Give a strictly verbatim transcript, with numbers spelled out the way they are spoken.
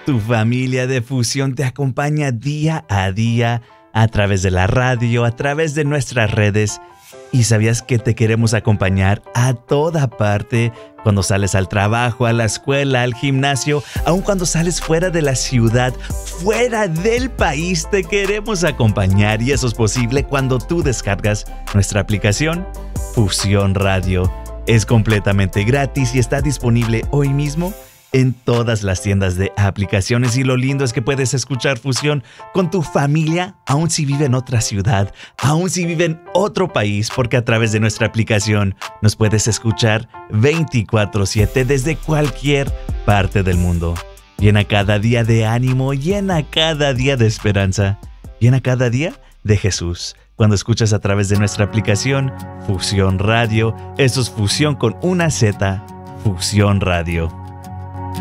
Tu familia de Fusión te acompaña día a día a través de la radio, a través de nuestras redes. ¿Y sabías que te queremos acompañar a toda parte? Cuando sales al trabajo, a la escuela, al gimnasio, aun cuando sales fuera de la ciudad, fuera del país, te queremos acompañar. Y eso es posible cuando tú descargas nuestra aplicación Fusión Radio. Es completamente gratis y está disponible hoy mismo en todas las tiendas de aplicaciones, y lo lindo es que puedes escuchar Fusión con tu familia, aun si vive en otra ciudad, aun si vive en otro país, porque a través de nuestra aplicación nos puedes escuchar veinticuatro siete desde cualquier parte del mundo. Llena cada día de ánimo, llena cada día de esperanza, llena cada día de Jesús. Cuando escuchas a través de nuestra aplicación Fusión Radio, eso es Fusión con una Z, Fusión Radio.